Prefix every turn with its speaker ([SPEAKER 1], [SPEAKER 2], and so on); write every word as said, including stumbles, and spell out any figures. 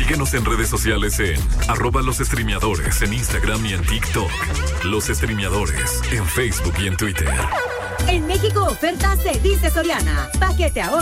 [SPEAKER 1] Síguenos en redes sociales en arroba los streameadores en Instagram y en TikTok. Los Streameadores en Facebook y en Twitter.
[SPEAKER 2] En México, ofertas se dice Soriana. Paquete ahora.